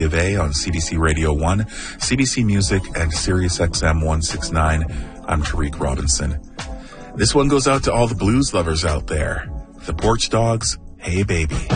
of A on CBC Radio 1, CBC Music, and Sirius XM 169. I'm Tariq Robinson. This one goes out to all the blues lovers out there. The Porch Dogs, Hey Baby.